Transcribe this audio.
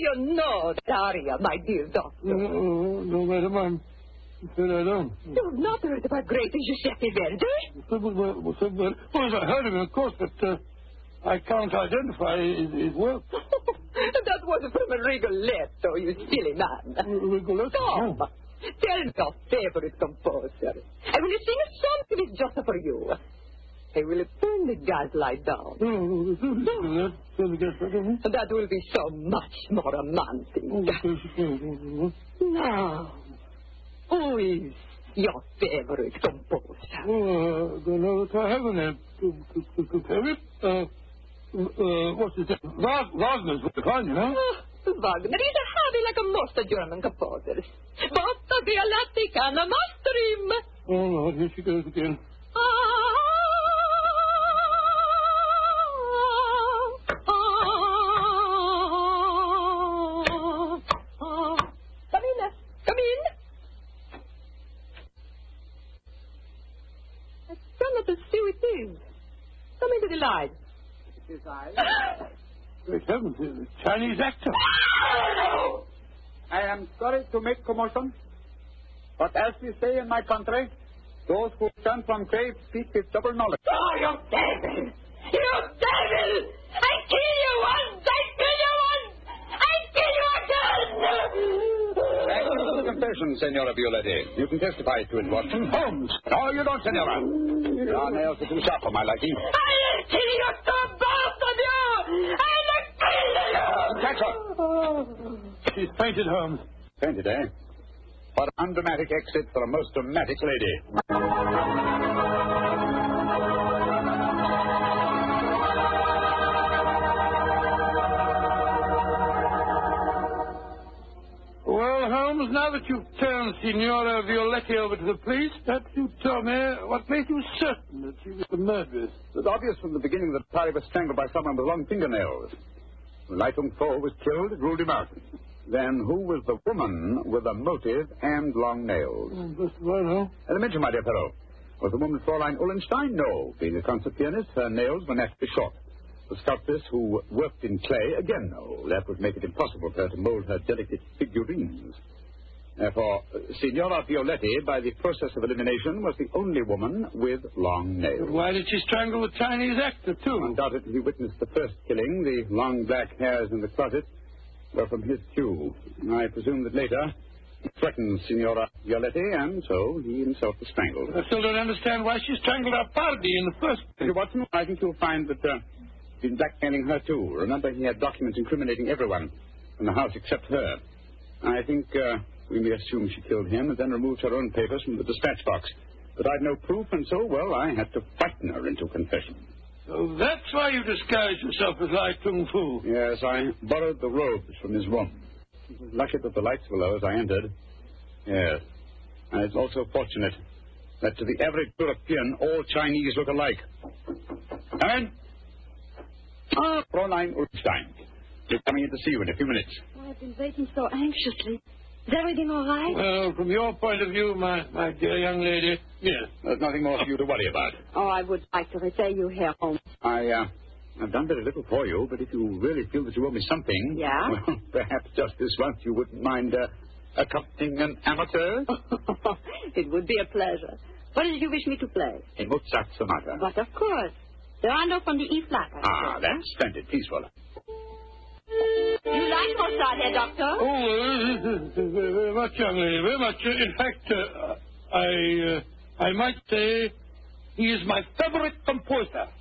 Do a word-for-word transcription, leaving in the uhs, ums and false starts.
you know that aria, my dear doctor? No, no, madam, I'm afraid I don't. You've not heard about great Giuseppe Verdi? Well, well, well, well, I heard him, of course, but uh, I can't identify his, his work. That was from a Rigoletto, you silly man. Rigoletto? Come, Oh. tell me your favorite composer. I will sing a song to it just for you. I will turn the gaslight down. Oh, that, that, That will be so much more romantic. Now, who is your favorite composer? Oh, I don't know if I have any favorite. Uh, uh, what's his name? Wagner's fine, you know? Oh, Wagner is a hobby like a most German composers. But Violatti can master him. Oh, Lord, here she goes again. Come in, come in. I cannot see who it is. Come into the light. It is I. Great heavens, it's a Chinese actor. I am sorry to make commotion, but as we say in my country, those who turn from grave speak with double knowledge. Oh, you devil! You devil! I kill you once! I kill you once! I kill you again! Thank you for the confession, Senora Violetti. You can testify to it, Watson. Holmes! No, you don't, Senora. Your nails are too sharp for my liking. I will kill you too, both of you! I will kill you! Catch her! She's fainted, Holmes. Fainted, eh? What an undramatic exit for a most dramatic lady. Well, Holmes, now that you've turned Signora Violetti over to the police, perhaps you tell me what made you certain that she was the murderess. It was obvious from the beginning that Parry was strangled by someone with long fingernails. When Lai Tung Fo was killed, it ruled him out. Then who was the woman with a motive and long nails? Mm, just about, huh? And mention, my dear fellow, was the woman Fräulein Ullenstein? No. Being a concert pianist, her nails were naturally short. The sculptress who worked in clay? Again, no. That would make it impossible for her to mold her delicate figurines. Therefore, Signora Violetti, by the process of elimination, was the only woman with long nails. But why did she strangle the Chinese actor, too? Undoubtedly, he witnessed the first killing. The long black hairs in the closet were from his cue. I presume that later he threatened Signora Violetti, and so he himself was strangled. I still don't understand why she strangled our Pardi in the first place. Mister Watson, I think you'll find that uh, he's been blackmailing her, too. Remember, he had documents incriminating everyone in the house except her. I think uh, we may assume she killed him and then removed her own papers from the dispatch box. But I'd no proof, and so, well, I had to frighten her into confession. So that's why you disguised yourself as Lai Tung Fu. Yes, I borrowed the robes from his room. It was lucky that the lights were low as I entered. Yes. And it's also fortunate that to the average European, all Chinese look alike. Come in. Ah, Fräulein Ulstein. We're coming in to see you in a few minutes. Oh, I've been waiting so anxiously. Is everything all right? Well, from your point of view, my, my dear young lady, yes. There's nothing more for you to worry about. Oh, I would like to repay you here, Holmes. I, uh, I've done very little for you, but if you really feel that you owe me something... Yeah? Well, perhaps just this once you wouldn't mind uh, accompanying an amateur? It would be a pleasure. What did you wish me to play? A Mozart sonata. But of course. The rondo from the E flat. I Ah, suppose. that's splendid. Please, Rolla. You like Mozart, Herr Doctor? Oh, uh, very, very much, young lady, very much. Uh, in fact, uh, I, uh, I might say he is my favorite composer.